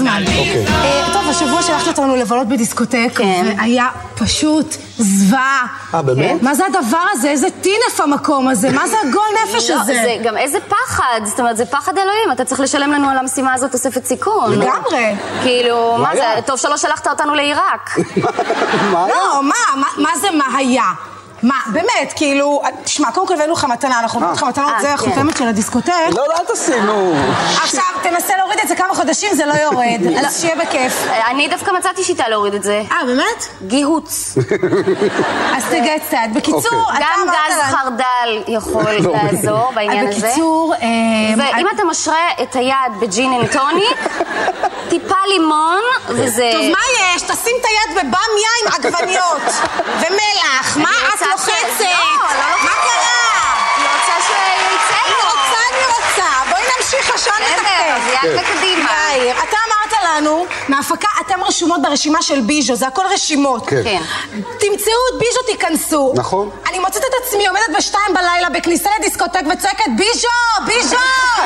זמן. טוב, השבוע שלחת אותנו לבלות בדיסקוטק, והיה פשוט זוועה. באמת? מה זה הדבר הזה? איזה טינף המקום הזה? מה זה הגול נפש הזה? זה גם איזה פחד, זאת אומרת, זה פחד אלוהים. אתה צריך לשלם לנו על המשימה הזאת תוספת סיכון. לגמרי. כאילו, מה זה? טוב שלא שלחת אותנו לעיראק. לא, מה זה מה היה? מה, באמת, כאילו, תשמע, קודם כל הבאנו לך מתנה, אנחנו נותנים לך מתנות, זה החותמת של הדיסקוטק. לא, אל תשימו. עכשיו, תנסה להוריד את זה כמה חודשים, זה לא יורד, אז שיהיה בכיף. אני דווקא מצאתי שיטה להוריד את זה. באמת? גיהוץ. אז תגע קצת. בקיצור, אתה גם אמרת גז חרדל יכול לעזור בעניין הזה. בקיצור, ואם אתה משרה את היד בג'ין אנד טוניק, טיפה לימון, וזה... טוב, מה יש? תשים את היד בבמיה עם עגבניות ומלח. מה את לוחצת? מה קרה? אני רוצה שיצא לו. אני רוצה. בואי נמשיך השעה לתקתק. יאללה קדימה. יאיר, אתה אמרת לנו, מהפקה, אתם רשומות ברשימה של ביז'ו, זה הכל רשימות. כן. תמצאו את ביז'ו, תיכנסו. נכון. אני מוצאת את עצמי, עומדת ב2 בלילה בכניסה לדיסקוטק וצועקת ביז'ו! ביז'ו!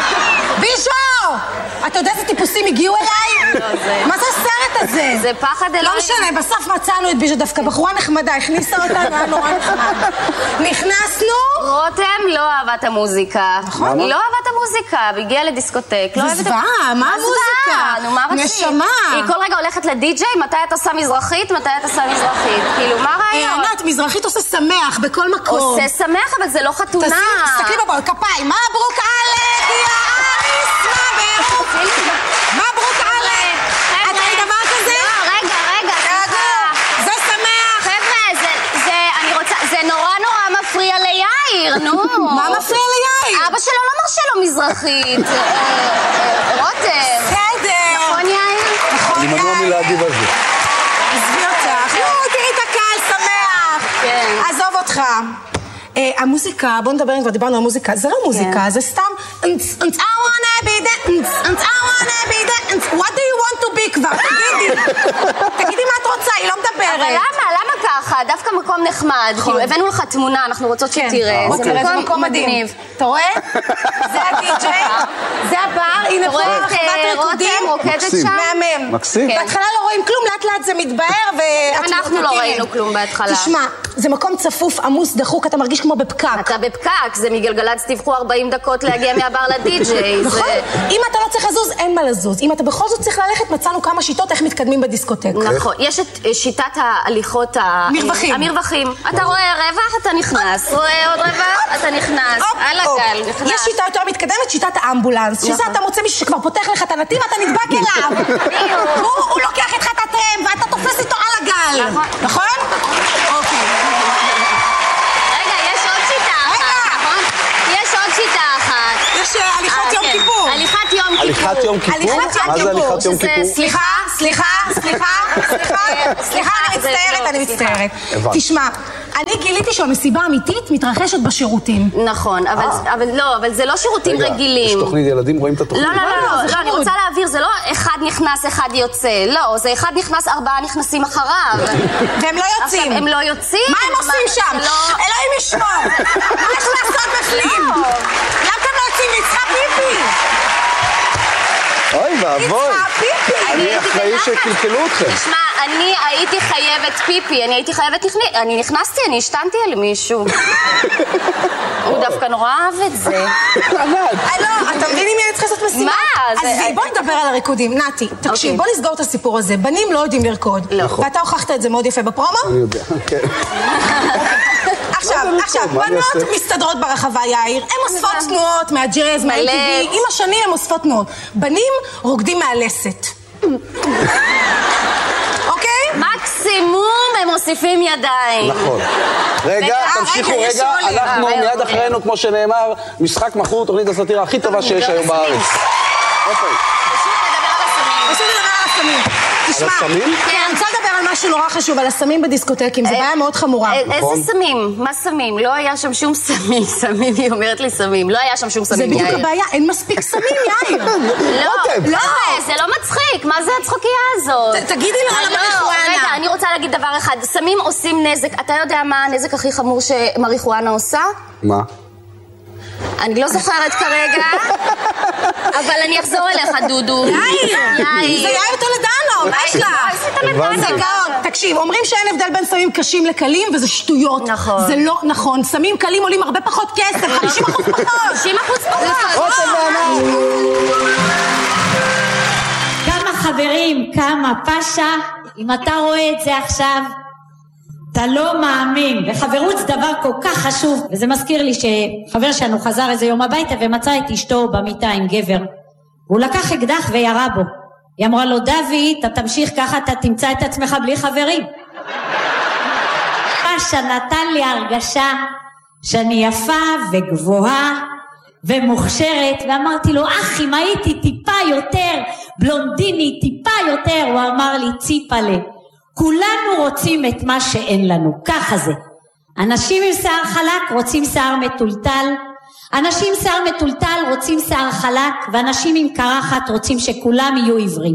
ביז'ו! אתה יודע איזה טיפוסים הגיעו אליי? מה זה הסרט הזה? זה פחד אלוהים. לא משנה, בסוף מצאנו את ביז'ו דווקא, בחורה נחמדה, הכניסה אותנו, היה נורא נחמד. נכנסנו... רותם לא אהבה את המוזיקה. נכון. היא לא אהבה את המוזיקה, והגיעה לדיסקוטק. זה זוועה, מה המוזיקה? נו, מה רצית? נשמה. היא כל רגע הולכת לדי-ג'יי, מתי אתה עושה מזרחית, מתי אתה עושה מזרחית. כאילו, מה הרעיון? ענת, מזרחית עושה שמח בכל מקום. עושה שמח, אבל זה לא חתונה. תסתכלי בבול, כפיים. מברוק עלק, יא אריס, מברוק עלק. את ראית דבר כזה? לא, רגע, סליחה. זה שמח. חבר'ה, אני רוצה, זה נורא מפריע ליאיר, נו. מה מפריע ליאיר? אבא שלו לא מרשה לו מזרחית. רותם. בסדר. נכון יאיר? אני מנוע מלהגיב על זה. עזבי אותך. תראי את הקהל שמח. כן. עזוב אותך. המוזיקה, בוא נדבר אם כבר דיברנו על מוזיקה, זה לא מוזיקה, זה סתם I wanna be that, I wanna be that, what do you want to be כבר? תגידי מה את רוצה, היא לא מדברת. אבל למה ככה? דווקא מקום נחמד, כאילו הבאנו לך תמונה, אנחנו רוצות שתראה, זה מקום מדהים. אתה רואה? זה הדי-ג'יי, זה הבר, הנה פה רחבת ריקודים, רוקדת שם. מהמם. מקסים. בהתחלה לא רואים כלום, לאט לאט זה מתבהר אנחנו לא ראינו כלום בהתחלה. תשמע, זה מקום צפוף, עמוס, דחוק, אתה מרגיש כמו בפקק. אתה בפקק, זה מגלגלצ תבחו 40 דקות להגיע מהבר לדי-ג'יי. נכון, אם אתה לא צריך לזוז, אין מה לזוז. אם אתה בכל זאת צריך ללכת, מצאנו כמה שיטות איך מתקדמים בדיסקוטק. נכון, יש את שיטת ההליכות המרווחים. אתה רואה רווח, אתה נכנס. רואה עוד רווח, אתה נכנס. על הגל, נכנס. יש שיטה יותר מתקדמת, שיטת האמבולנס. שזה אתה מוצא מישהו שכבר פותח לך את הנתיב, אתה נדבק אליו. הוא לוקח איתך את הטרם, ואתה תופס איתו על הגל. נכון? אוקיי. יש הליכות יום כיפור. הליכת יום כיפור. הליכת יום כיפור? מה זה הליכת יום כיפור? סליחה, אני מצטערת. תשמע, אני גיליתי שהמסיבה האמיתית מתרחשת בשירותים. נכון, אבל זה לא שירותים רגילים. יש תוכנית ילדים, רואים את התוכנית? לא, אני רוצה להעביר, זה לא אחד נכנס, אחד יוצא. לא, זה אחד נכנס, 4 נכנסים אחריו. והם לא יוצאים. הם לא יוצאים. מה הם עושים שם? אלוהים ישמור. מה יש לעשות בפנים? למה אתם לא יוצאים? היא צריכה פיפי. אוי ואבוי. היא צריכה פיפי. אני אחראי שקלקלו אתכם. תשמע, אני הייתי חייבת פיפי, אני נכנסתי, אני השתנתי על מישהו. הוא דווקא נורא אהב את זה. לא, אתה מבין אם אני צריכה לעשות משימה? מה? אז בוא נדבר על הריקודים. נתי, תקשיב, בוא נסגור את הסיפור הזה. בנים לא יודעים לרקוד. ואתה הוכחת את זה מאוד יפה בפרומו? אני יודע, כן. עכשיו, בנות מסתדרות ברחבה, יאיר. הן אוספות תנועות מהג'אז, מהאנטיבי. עם השנים הן אוספות תנועות. בנים רוקדים מהלסת. אוקיי? מקסימום הם מוסיפים ידיים. נכון. רגע, תמשיכו רגע. אנחנו מיד אחרינו, כמו שנאמר, משחק מכור, תוכנית הסאטירה הכי טובה שיש היום בארץ. פשוט לדבר על הסמים. תשמע, אני רוצה לדבר על משהו נורא חשוב, על הסמים בדיסקוטקים, זו בעיה מאוד חמורה. איזה סמים? מה סמים? לא היה שם שום סמים, היא אומרת לי סמים, לא היה שם שום סמים, יאיר. זה בדיוק הבעיה, אין מספיק סמים, יאיר. לא, זה לא מצחיק, מה זה הצחוקייה הזאת? תגידי לו על המריחואנה. רגע, אני רוצה להגיד דבר אחד, סמים עושים נזק, אתה יודע מה הנזק הכי חמור שמריחואנה עושה? מה? אני לא זוכרת כרגע, אבל אני אחזור אליך, דודו. יאיר! זה יאיר טולדנו, מה יש לך? תקשיב, אומרים שאין הבדל בין סמים קשים לקלים, וזה שטויות. נכון. זה לא נכון. סמים קלים עולים הרבה פחות כסף, 50% פחות. 50% פחות. כמה חברים, כמה פשע, אם אתה רואה את זה עכשיו, אתה לא מאמין. וחברות זה דבר כל כך חשוב. וזה מזכיר לי שחבר שלנו חזר איזה יום הביתה ומצא את אשתו במיטה עם גבר. הוא לקח אקדח וירה בו. היא אמרה לו, דוד, אתה תמשיך ככה, אתה תמצא את עצמך בלי חברים. פשע נתן לי הרגשה שאני יפה וגבוהה ומוכשרת, ואמרתי לו, אח, אם הייתי טיפה יותר בלונדיני, טיפה יותר, הוא אמר לי, ציפלה, כולנו רוצים את מה שאין לנו, ככה זה. אנשים עם שיער חלק רוצים שיער מטולטל, אנשים עם שיער מטולטל רוצים שיער חלק, ואנשים עם קרחת רוצים שכולם יהיו עיוורים.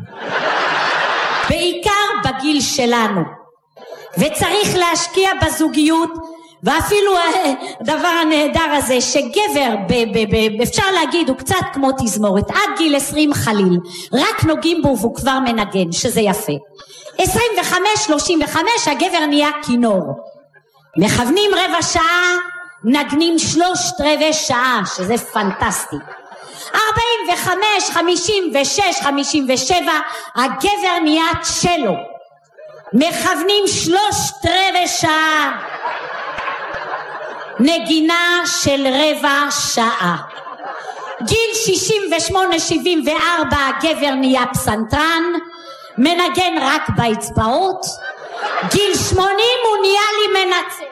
בעיקר בגיל שלנו. וצריך להשקיע בזוגיות, ואפילו הדבר הנהדר הזה שגבר אפשר להגיד הוא קצת כמו תזמורת, עד גיל 20 חליל, רק נוגעים בו והוא כבר מנגן, שזה יפה. 25-35 הגבר נהיה כינור, מכוונים רבע שעה, נגנים 3/4 שעה, שזה פנטסטי. 45, 56, 57 הגבר נהיה צ'לו, מכוונים 3/4 שעה, נגינה של רבע שעה. גיל 68-74 הגבר נהיה פסנתרן, מנגן רק באצבעות. גיל 80 הוא נהיה לי מנצח,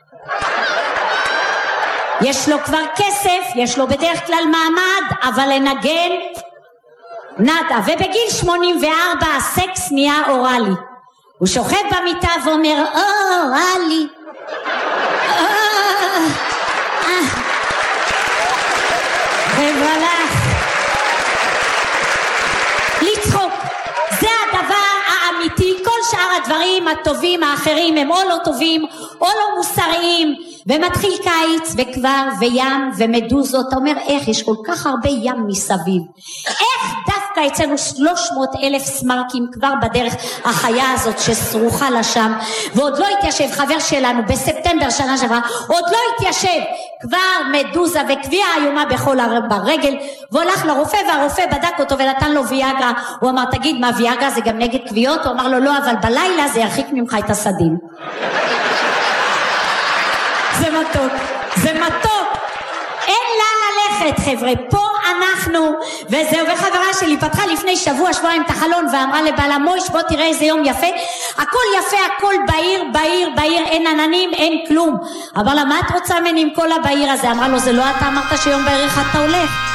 יש לו כבר כסף, יש לו בדרך כלל מעמד, אבל לנגן נדה. ובגיל 84 הסקס נהיה אורלי, הוא שוכב במיטה ואומר אורלי, ובלח. לצחוק זה הדבר האמיתי. כל שאר הדברים הטובים האחרים הם או לא טובים או לא מוסריים. ומתחיל קיץ וכבר וים ומדוזות, אתה אומר איך יש כל כך הרבה ים מסביב, איך דווקא אצלנו 300,000 סמרקים כבר בדרך החיה הזאת שסרוחה לשם, ועוד לא התיישב. חבר שלנו בספטמבר שנה שעברה עוד לא התיישב, כבר מדוזה וקביעה איומה בכל ברגל, והולך לרופא והרופא בדק אותו ונתן לו ויאגרה. הוא אמר, תגיד, מה ויאגרה זה גם נגד קביעות? הוא אמר לו, לא, אבל בלילה זה ירחיק ממך את הסדים. זה מתוק, זה מתוק, אין לה ללכת חבר'ה, פה אנחנו. וזהו, וחברה שלי פתחה לפני שבוע-שבועיים את החלון ואמרה לבעלה, מויש בוא תראה איזה יום יפה, הכל יפה, הכל בעיר, בעיר, בעיר, אין עננים, אין כלום. אמר לה, מה את רוצה ממני עם כל הבעיר הזה? אמרה לו, זה לא אתה אמרת שיום בעיר אחד אתה הולך?